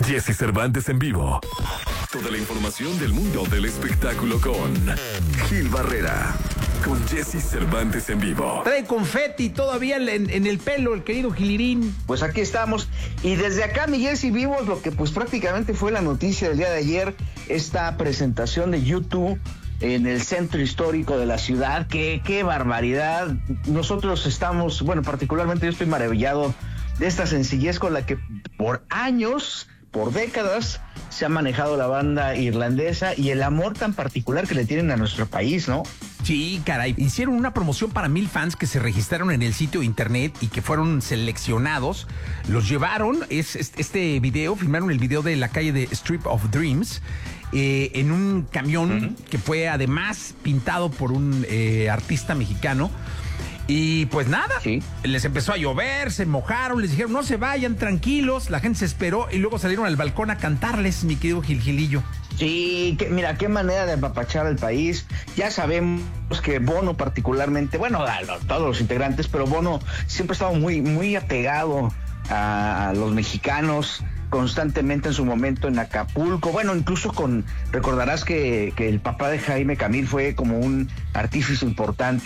Jesse Cervantes en vivo. Toda la información del mundo del espectáculo con Gil Barrera. Con Jesse Cervantes en vivo. Trae confeti todavía en el pelo, el querido Gilirín. Pues aquí estamos. Y desde acá, mi Jesse, vimos lo que pues prácticamente fue la noticia del día de ayer. Esta presentación de YouTube en el centro histórico de la ciudad. ¡Qué barbaridad! Nosotros estamos, bueno, particularmente yo estoy maravillado de esta sencillez con la que por años, por décadas, se ha manejado la banda irlandesa y el amor tan particular que le tienen a nuestro país, ¿no? Sí, caray. Hicieron una promoción para 1,000 fans que se registraron en el sitio de internet y que fueron seleccionados. Los llevaron, este video, filmaron el video de la calle de Strip of Dreams, en un camión que fue además pintado por un artista mexicano. Y pues nada, sí, les empezó a llover, se mojaron, les dijeron no se vayan, tranquilos, la gente se esperó y luego salieron al balcón a cantarles, mi querido Gilillo. Sí, mira, qué manera de apapachar al país. Ya sabemos que Bono particularmente, bueno, todos los integrantes, pero Bono siempre ha estado muy apegado a los mexicanos, constantemente en su momento en Acapulco, bueno, incluso recordarás que el papá de Jaime Camil fue como un artífice importante